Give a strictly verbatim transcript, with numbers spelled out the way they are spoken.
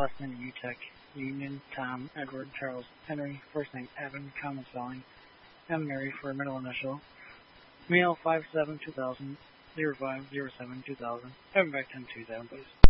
last name Utech, Union, Tom, Edward, Charles, Henry, first name Evan, common spelling, M. Mary for middle initial, mail five seven two thousand, zero five zero seven two thousand, Evan back ten two thousand, please.